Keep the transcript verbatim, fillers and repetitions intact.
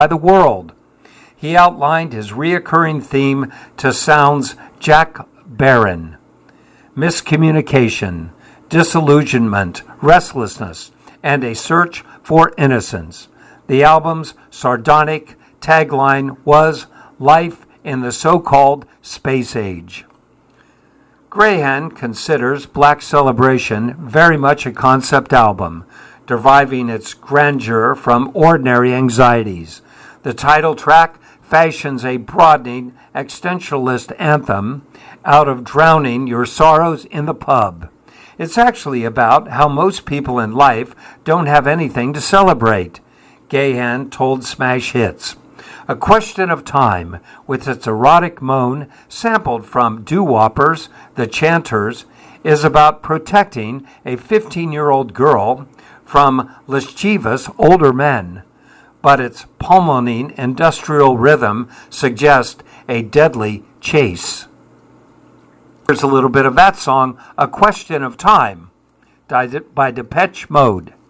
by the world. He outlined his reoccurring theme to sounds Jack Barron: miscommunication, disillusionment, restlessness, and a search for innocence. The album's sardonic tagline was "Life in the So-Called Space Age." Greyhan considers Black Celebration very much a concept album, deriving its grandeur from ordinary anxieties. The title track fashions a broadening existentialist anthem out of drowning your sorrows in the pub. It's actually about how most people in life don't have anything to celebrate, Gahan told Smash Hits. A Question of Time, with its erotic moan sampled from Doo-Woppers, The Chanters, is about protecting a fifteen-year-old girl from mischievous older men, but its pulmoning industrial rhythm suggests a deadly chase. Here's a little bit of that song, A Question of Time, by Depeche Mode.